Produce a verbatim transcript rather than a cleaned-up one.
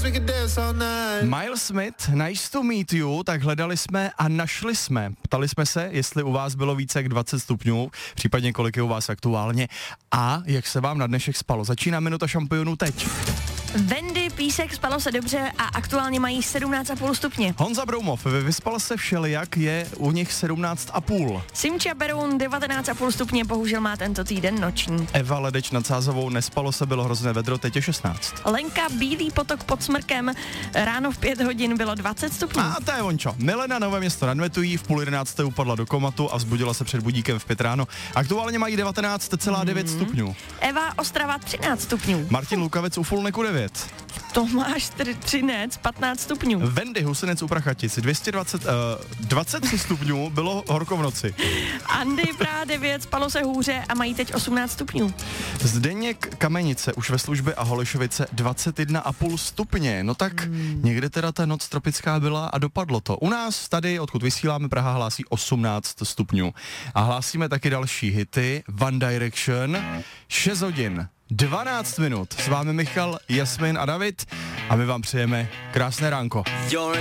Miles Smith, Nice to meet you, tak hledali jsme a našli jsme. Ptali jsme se, jestli u vás bylo více jak dvacet stupňů, případně kolik je u vás aktuálně a jak se vám na dnešek spalo. Začíná minuta šampionů teď. Wendy, Písek, spalo se dobře a aktuálně mají sedmnáct celá pět stupně. Honza Broumov, vyspal se všelijak, je u nich sedmnáct celá pět. Simča Beroun, devatenáct celá pět stupně, bohužel má tento týden noční. Eva Ledeč nad Sázavou, nespalo se, bylo hrozné vedro, teď je šestnáct. Lenka, Bílý potok pod Smrkem, ráno v pět hodin bylo dvacet stupňů. A to je ončo. Milena, Nové Město nad Metují, v půl jedenácté upadla do komatu a vzbudila se před budíkem v pět ráno. Aktuálně mají devatenáct celá devět hmm. stupňů. Eva Ostrava třináct stupňů. Martin Lukavec u Fulneku devět. Tomáš Třinec patnáct stupňů. Wendy Husinec u Prachatic dvě stě dvacet, uh, dvacet tři stupňů, bylo horko v noci. Andy Praha devět, spalo se hůře a mají teď osmnáct stupňů. Zdeněk Kamenice už ve službě a Holešovice dvacet jedna celá pět stupně. No tak hmm. někde teda ta noc tropická byla a dopadlo to. U nás tady, odkud vysíláme, Praha hlásí osmnáct stupňů. A hlásíme taky další hity. One Direction, šest hodin. dvanáct minut. S vámi Michal, Jasmin a David a my vám přejeme krásné ránko.